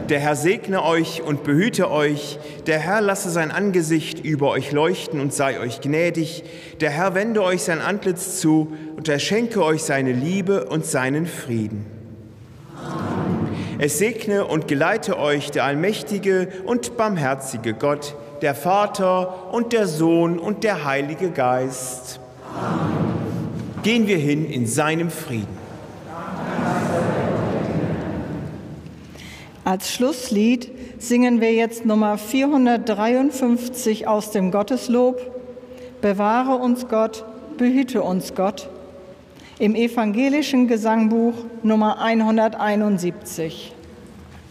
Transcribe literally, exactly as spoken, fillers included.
Der Herr segne euch und behüte euch. Der Herr lasse sein Angesicht über euch leuchten und sei euch gnädig. Der Herr wende euch sein Antlitz zu und er schenke euch seine Liebe und seinen Frieden. Amen. Es segne und geleite euch der allmächtige und barmherzige Gott, der Vater und der Sohn und der Heilige Geist. Amen. Gehen wir hin in seinem Frieden. Als Schlusslied singen wir jetzt Nummer vierhundertdreiundfünfzig aus dem Gotteslob. Bewahre uns Gott, behüte uns Gott. Im evangelischen Gesangbuch Nummer hunderteinundsiebzig.